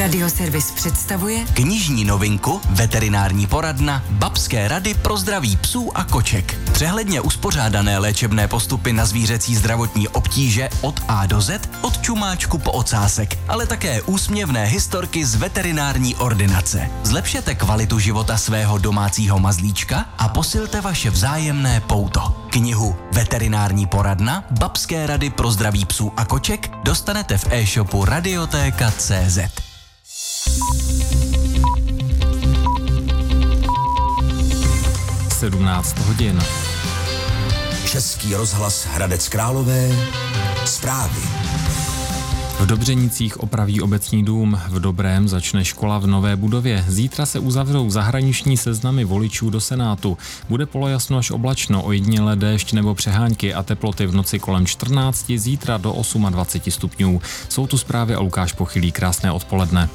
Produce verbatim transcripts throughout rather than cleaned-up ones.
Radioservis představuje knižní novinku Veterinární poradna Babské rady pro zdraví psů a koček. Přehledně uspořádané léčebné postupy na zvířecí zdravotní obtíže od A do Z, od čumáčku po ocásek, ale také úsměvné historky z veterinární ordinace. Zlepšete kvalitu života svého domácího mazlíčka a posilte vaše vzájemné pouto. Knihu Veterinární poradna Babské rady pro zdraví psů a koček dostanete v e-shopu radiotéka tečka cé zet. sedmnáct hodin. Český rozhlas Hradec Králové. Zprávy. V Dobřenicích opraví obecní dům, v Dobrém začne škola v nové budově. Zítra se uzavřou zahraniční seznamy voličů do Senátu. Bude polojasno až oblačno, ojedinělé déšť nebo přehánky a teploty v noci kolem čtrnáct, zítra do dvacet osm stupňů. Jsou tu zprávy a Lukáš Pochylý, krásné odpoledne.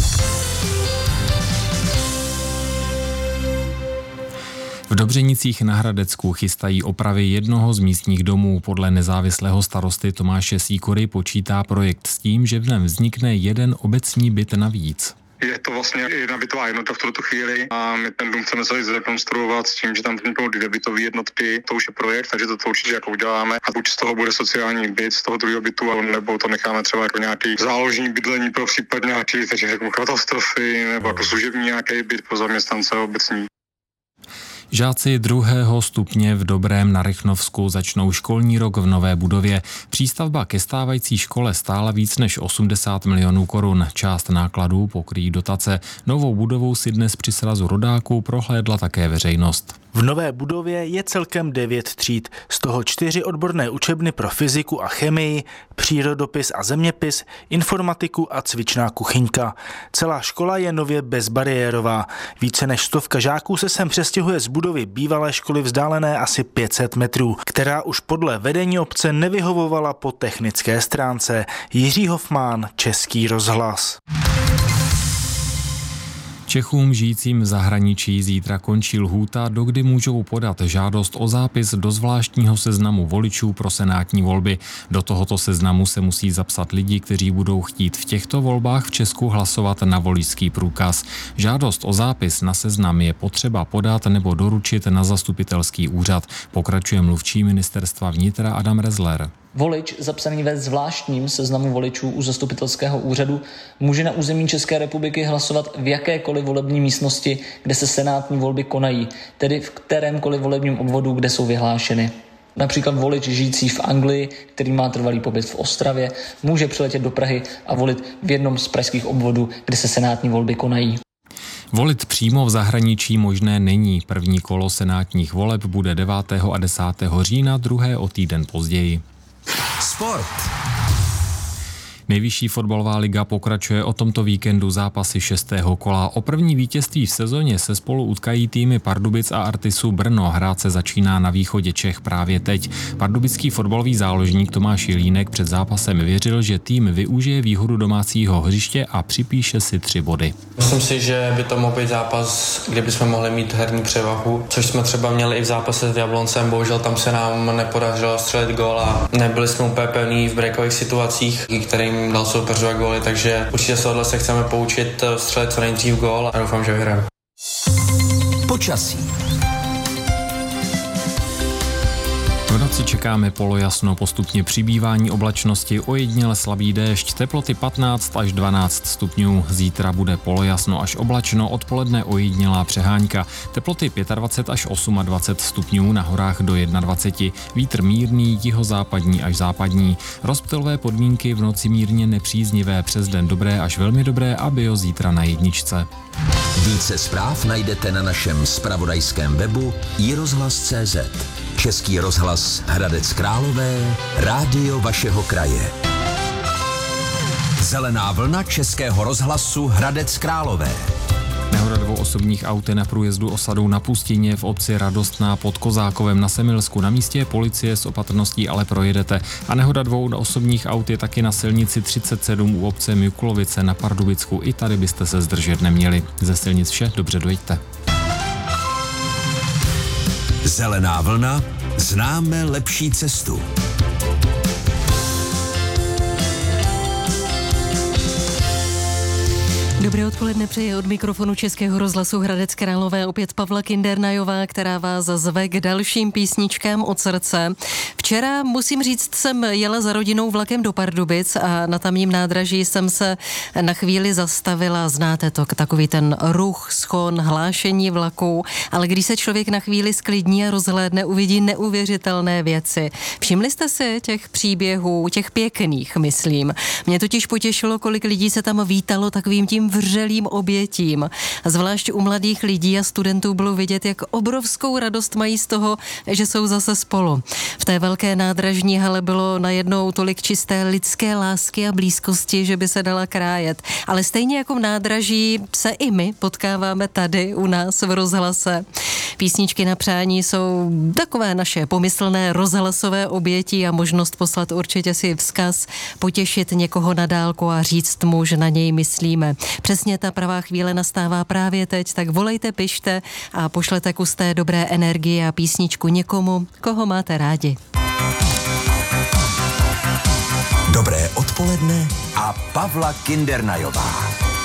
V Dobřenicích na Hradecku chystají opravy jednoho z místních domů. Podle nezávislého starosty Tomáše Sýkory počítá projekt s tím, že v něm vznikne jeden obecní byt navíc. Je to vlastně jedna bytová jednotka v tuto chvíli a my ten dům chceme celý zrekonstruovat s tím, že tam vzniknou dvě bytové jednotky. To už je projekt, takže to, to určitě jako uděláme. A buď z toho bude sociální byt, z toho druhého bytu, nebo to necháme třeba jako nějaký záložní bydlení pro případ nějaký takže jako katastrofy, nebo jako služební nějaký byt pro zaměstnance obecní. Žáci druhého stupně v Dobrém na Rychnovsku začnou školní rok v nové budově. Přístavba ke stávající škole stála víc než osmdesát milionů korun. Část nákladů pokryjí dotace. Novou budovou si dnes při srazu rodáků prohlédla také veřejnost. V nové budově je celkem devět tříd, z toho čtyři odborné učebny pro fyziku a chemii, přírodopis a zeměpis, informatiku a cvičná kuchyňka. Celá škola je nově bezbariérová. Více než stovka žáků se sem přestěhuje z budovy bývalé školy vzdálené asi pět set metrů, která už podle vedení obce nevyhovovala po technické stránce. Jiří Hofmán, Český rozhlas. Čechům žijícím v zahraničí zítra končí lhůta, dokdy můžou podat žádost o zápis do zvláštního seznamu voličů pro senátní volby. Do tohoto seznamu se musí zapsat lidi, kteří budou chtít v těchto volbách v Česku hlasovat na voličský průkaz. Žádost o zápis na seznam je potřeba podat nebo doručit na zastupitelský úřad, pokračuje mluvčí ministerstva vnitra Adam Rezler. Volič zapsaný ve zvláštním seznamu voličů u zastupitelského úřadu může na území České republiky hlasovat v jakékoliv volební místnosti, kde se senátní volby konají, tedy v kterémkoliv volebním obvodu, kde jsou vyhlášeny. Například volič žijící v Anglii, který má trvalý pobyt v Ostravě, může přiletět do Prahy a volit v jednom z pražských obvodů, kde se senátní volby konají. Volit přímo v zahraničí možné není. První kolo senátních voleb bude devátého a desátého října, druhé o týden později. Sport. Nejvyšší fotbalová liga pokračuje o tomto víkendu zápasy šestého kola. O první vítězství v sezóně se spolu utkají týmy Pardubic a Artisu Brno. Hrát se začíná na východě Čech právě teď. Pardubický fotbalový záložník Tomáš Jelínek před zápasem věřil, že tým využije výhodu domácího hřiště a připíše si tři body. Myslím si, že by to mohl být zápas, kde bychom mohli mít herní převahu, což jsme třeba měli i v zápase s Jabloncem. Bohužel tam se nám nepodařilo střelit gól a nebyli jsme úplně pevní v breakových situacích, kterým dal soupeřové góly, takže určitě z tohohle se chceme poučit, střelit co nejdřív gól a doufám, že vyhrajeme. Počasí. V noci čekáme polojasno, postupně přibývání oblačnosti, ojediněle slabý déšť, teploty patnáct až dvanáct stupňů. Zítra bude polojasno až oblačno, odpoledne ojedinělá přehánka. Teploty dvacet pět až dvacet osm stupňů, na horách do dvacet jedna. Vítr mírný, jihozápadní až západní. Rozptylové podmínky v noci mírně nepříznivé, přes den dobré až velmi dobré a bio zítra na jedničce. Více zpráv najdete na našem zpravodajském webu i rozhlas tečka cé zet. Český rozhlas Hradec Králové, rádio vašeho kraje. Zelená vlna Českého rozhlasu Hradec Králové. Nehoda dvou osobních aut na průjezdu osadou na Pustině v obci Radostná pod Kozákovem na Semilsku. Na místě policie s opatrností ale projedete. A nehoda dvou osobních aut je taky na silnici třicet sedm u obce Mikulovice na Pardubicku. I tady byste se zdržet neměli. Ze silnic vše, dobře dojeďte. Zelená vlna, známe lepší cestu. Dobré odpoledne, přeje od mikrofonu Českého rozhlasu Hradec Králové opět Pavla Kindernajová, která vás zve k dalším písničkám od srdce. Včera, musím říct, jsem jela za rodinou vlakem do Pardubic a na tamním nádraží jsem se na chvíli zastavila. Znáte to, takový ten ruch, schon, hlášení vlaku, ale když se člověk na chvíli sklidní a rozhlédne, uvidí neuvěřitelné věci. Všimli jste si těch příběhů, těch pěkných, myslím. Mě totiž potěšilo, kolik lidí se tam vítalo takovým tím vřelým obětím. Zvlášť u mladých lidí a studentů bylo vidět, jak obrovskou radost mají z toho, že jsou zase spolu. V té velké nádražní hale bylo najednou tolik čisté lidské lásky a blízkosti, že by se dala krájet. Ale stejně jako v nádraží se i my potkáváme tady u nás v rozhlase. Písničky na přání jsou takové naše pomyslné rozhlasové oběti a možnost poslat určitě si vzkaz, potěšit někoho na dálku a říct mu, že na něj myslíme. Přesně ta pravá chvíle nastává právě teď, tak volejte, pište a pošlete kus té dobré energie a písničku někomu, koho máte rádi. Dobré odpoledne a Pavla Kindernajová.